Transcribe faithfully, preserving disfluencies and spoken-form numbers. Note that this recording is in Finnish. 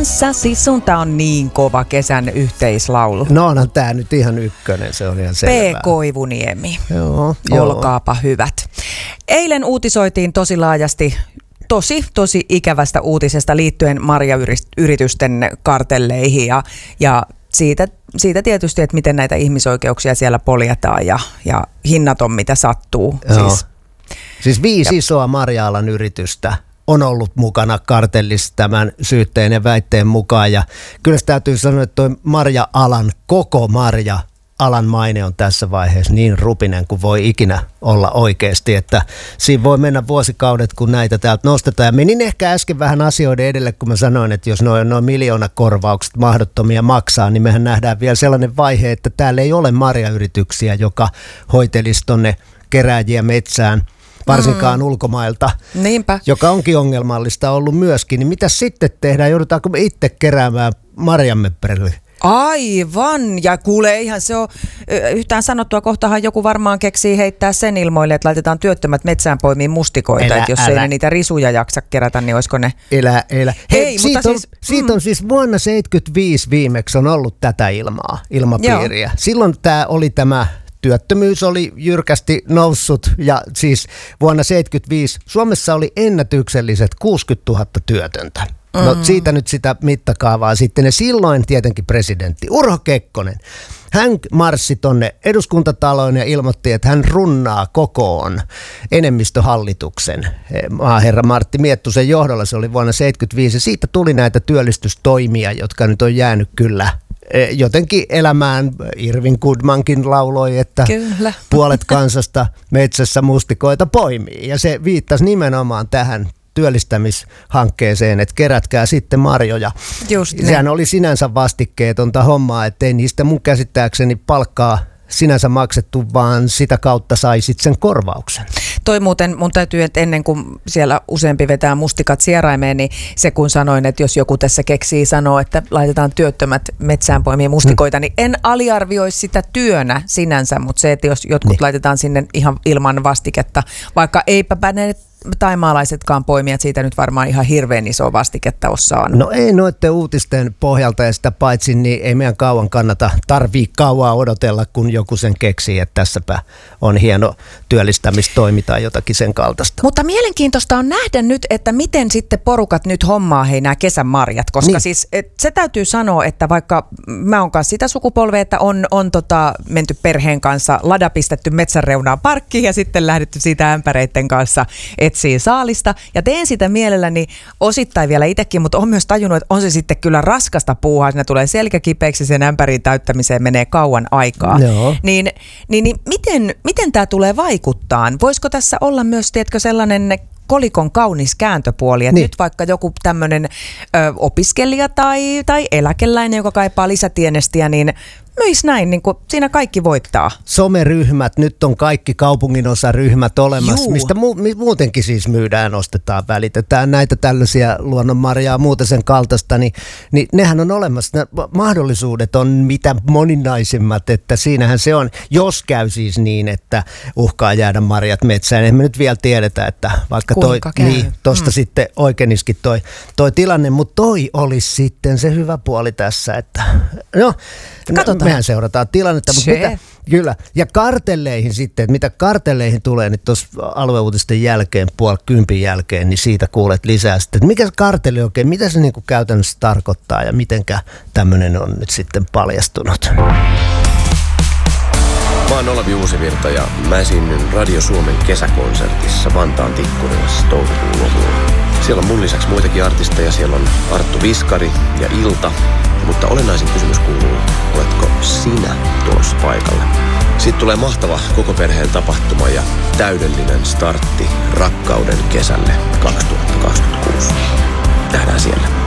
kanssasi sun. Tää on niin kova kesän yhteislaulu. No onhan tää nyt ihan ykkönen, se on ihan selvää. P. Koivuniemi. Joo, Olkaapa joo. hyvät. Eilen uutisoitiin tosi laajasti tosi, tosi ikävästä uutisesta liittyen marjayritysten kartelleihin ja, ja siitä, siitä tietysti, että miten näitä ihmisoikeuksia siellä poljetaan ja, ja hinnat on mitä sattuu. Siis, siis viisi ja. isoa marja-alan yritystä on ollut mukana kartellissa tämän syytteen ja väitteen mukaan. Ja kyllä se täytyy sanoa, että toi marja-alan, koko marja-alan maine on tässä vaiheessa niin rupinen kuin voi ikinä olla oikeasti. Että siinä voi mennä vuosikaudet, kun näitä täältä nostetaan. Ja menin ehkä äsken vähän asioiden edelle, kun mä sanoin, että jos noin noin miljoonakorvaukset mahdottomia maksaa, niin mehän nähdään vielä sellainen vaihe, että täällä ei ole marjayrityksiä, joka hoitelisi tonne kerääjiä metsään. Varsinkaan mm. ulkomailta, Niinpä. joka onkin ongelmallista ollut myöskin. Niin mitä sitten tehdään? Joudutaanko me itse keräämään marjamme perille? Aivan, ja kuule, eihän se ole yhtään sanottua. Kohtahan joku varmaan keksii heittää sen ilmoille, että laitetaan työttömät metsään poimiin mustikoita, Elä, että jos älä. ei ne niitä risuja jaksa kerätä, niin olisiko ne... Elä, elä. Hei, Hei, mutta siitä, siis, on, siitä mm. on siis vuonna seitsemänkymmentäviisi viimeksi on ollut tätä ilmaa, ilmapiiriä. Joo. Silloin tämä oli tämä... Työttömyys oli jyrkästi noussut ja siis vuonna seitsemänkymmentäviisi Suomessa oli ennätykselliset kuusikymmentätuhatta työtöntä. No mm. siitä nyt sitä mittakaavaa sitten. Ja silloin tietenkin presidentti Urho Kekkonen, hän marssi tonne eduskuntataloon ja ilmoitti, että hän runnaa kokoon enemmistöhallituksen. Maaherra Martti Miettusen johdolla se oli vuonna seitsemänkymmentäviisi. Ja siitä tuli näitä työllistystoimia, jotka nyt on jäänyt kyllä jotenkin elämään. Irvin Goodmankin lauloi, että Kyllä. puolet kansasta metsässä mustikoita poimii. Ja se viittasi nimenomaan tähän työllistämishankkeeseen, että kerätkää sitten marjoja. Just Sehän oli sinänsä vastikkeetonta hommaa, ettei niistä mun käsittääkseni palkkaa sinänsä maksettu, vaan sitä kautta sai sitten sen korvauksen. Toi muuten, mun täytyy, että ennen kuin siellä useampi vetää mustikat sieraimeen, niin se kun sanoin, että jos joku tässä keksii sanoa, että laitetaan työttömät metsään poimia mustikoita, hmm. niin en aliarvioisi sitä työnä sinänsä, mutta se, että jos jotkut niin. laitetaan sinne ihan ilman vastiketta, vaikka eipä ne taimaalaisetkaan poimijat siitä nyt varmaan ihan hirveän isoa vastiketta ole saanut. No ei noiden uutisten pohjalta ja sitä paitsi, niin ei meidän kauan kannata tarvii kauaa odotella, kun joku sen keksii, että tässäpä on hieno työllistämistoimi tai jotakin sen kaltaista. Mutta mielenkiintoista on nähdä nyt, että miten sitten porukat nyt hommaa hei nämä kesän marjat, koska niin. siis et, se täytyy sanoa, että vaikka mä oon kanssa sitä sukupolvea, että on, on tota, menty perheen kanssa, lada pistetty metsän reunaan parkkiin ja sitten lähdetty siitä ämpäreiden kanssa etsii saalista ja teen sitä mielelläni osittain vielä itsekin, mutta on myös tajunnut, että on se sitten kyllä raskasta puuhaa, siinä tulee selkäkipeäksi, sen ämpärin täyttämiseen menee kauan aikaa. Joo. Niin, niin, niin miten, miten tämä tulee vaikuttaa? Voisiko tässä olla myös, tiedätkö, sellainen kolikon kaunis kääntöpuoli, että niin. nyt vaikka joku tämmöinen ö, opiskelija tai, tai eläkeläinen, joka kaipaa lisätienestiä, niin myis näin, niin kuin siinä kaikki voittaa. Someryhmät, nyt on kaikki kaupunginosaryhmät olemassa, Juu. mistä mu- muutenkin siis myydään, ostetaan, välitetään näitä tällaisia luonnonmarjaa, muuta sen kaltaista, niin, niin nehän on olemassa. Ne mahdollisuudet on mitä moninaisimmat, että siinähän se on, jos käy siis niin, että uhkaa jäädä marjat metsään. Eihän me nyt vielä tiedetä, että vaikka toi, niin, tosta mm. sitten oikeiniskin toi, toi tilanne, mutta toi olisi sitten se hyvä puoli tässä, että no, katsotaan. Mehän seurataan tilannetta, mutta mitä, kyllä. Ja kartelleihin sitten, että mitä kartelleihin tulee, niin tuossa alueuutisten jälkeen, puoli kympin jälkeen, niin siitä kuulet lisää sitten, että mikä se kartelli oikein, mitä se niin kuin käytännössä tarkoittaa ja mitenkä tämmöinen on nyt sitten paljastunut. Mä oon Olavi Uusivirta ja mä esiinnyn Radio Suomen kesäkonsertissa Vantaan Tikkurilassa toukokuun lopulla. Siellä on mun lisäksi muitakin artisteja, siellä on Arttu Viskari ja Ilta, mutta olennaisin kysymys kuuluu, oletko sinä tulossa paikalle? Siitä tulee mahtava koko perheen tapahtuma ja täydellinen startti rakkauden kesälle kaksituhattakaksikymmentäkuusi. Nähdään siellä.